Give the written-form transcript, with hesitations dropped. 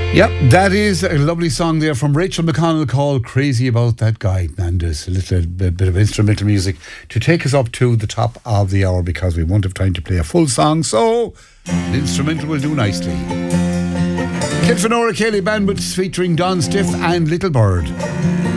Yep, that is a lovely song there from Rachel McConnell called Crazy About That Guy. And there's a little bit of instrumental music to take us up to the top of the hour because we won't have time to play a full song, so the instrumental will do nicely. Kid Fenora, Kayleigh Bandwidth featuring Don Stiff and Little Bird.